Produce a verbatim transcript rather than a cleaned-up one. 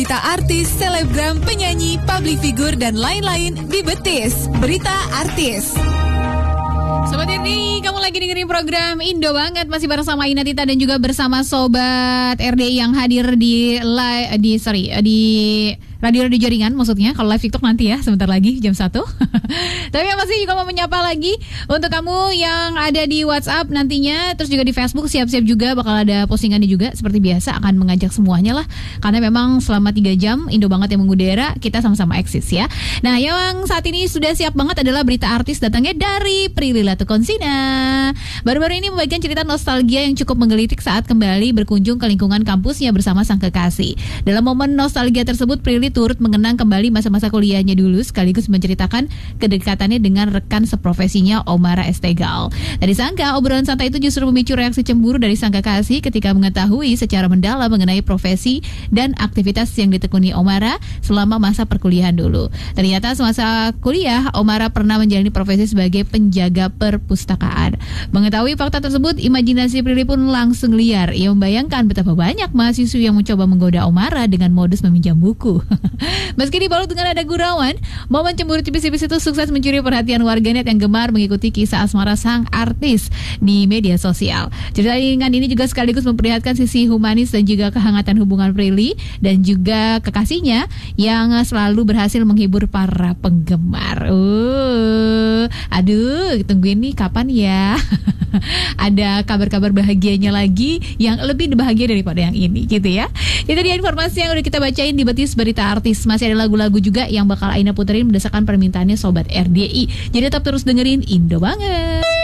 berita artis, selebgram, penyanyi, public figure, dan lain-lain di Betis. Berita Artis. Sobat ini, kamu lagi dengerin program Indo Banget, masih bersama Ina Tita dan juga bersama Sobat R D I yang hadir di live, di sorry di radio-radio jaringan, maksudnya kalau live TikTok nanti ya, sebentar lagi jam satu. Tapi yang pasti juga mau menyapa lagi untuk kamu yang ada di WhatsApp nantinya, terus juga di Facebook, siap-siap juga bakal ada postingannya juga. Seperti biasa akan mengajak semuanya lah, karena memang selama tiga jam Indo Banget yang mengudara, kita sama-sama eksis ya. Nah, yang saat ini sudah siap banget adalah berita artis, datangnya dari Prilly Latukonsina. Baru-baru ini membagikan cerita nostalgia yang cukup menggelitik saat kembali berkunjung ke lingkungan kampusnya bersama sang kekasih. Dalam momen nostalgia tersebut, Prilly turut mengenang kembali masa-masa kuliahnya dulu, sekaligus menceritakan kedekatannya dengan rekan seprofesinya Omara Estegal. Tadi sangka obrolan santai itu justru memicu reaksi cemburu dari sang kekasih ketika mengetahui secara mendalam mengenai profesi dan aktivitas yang ditekuni Omara selama masa perkuliahan dulu. Ternyata semasa kuliah, Omara pernah menjalani profesi sebagai penjaga perpustakaan. Mengetahui fakta tersebut, imajinasi Prilly pun langsung liar. Ia membayangkan betapa banyak mahasiswa yang mencoba menggoda Omara dengan modus meminjam buku. Meski dibalut dengan nada gurauan, momen cemburu tipis-tipis itu sukses mencuri perhatian warganet yang gemar mengikuti kisah asmara sang artis di media sosial. Cerita ringan ini juga sekaligus memperlihatkan sisi humanis dan juga kehangatan hubungan Prilly dan juga kekasihnya yang selalu berhasil menghibur para penggemar. Uh, aduh, tungguin nih kapan ya ada kabar-kabar bahagianya lagi yang lebih bahagia daripada yang ini gitu ya. Itu dia informasi yang udah kita bacain di Betis Berita Artis. Masih ada lagu-lagu juga yang bakal Aina puterin berdasarkan permintaannya Sobat R D I. Jadi tetap terus dengerin Indo Banget.